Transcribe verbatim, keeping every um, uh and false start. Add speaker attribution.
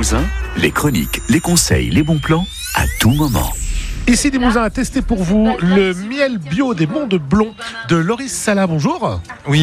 Speaker 1: Limousin, les chroniques, les conseils, les bons plans, à tout moment.
Speaker 2: Ici Limousin a testé pour vous le miel bio des Monts de Blon de Loris Sala. Bonjour.
Speaker 3: Oui.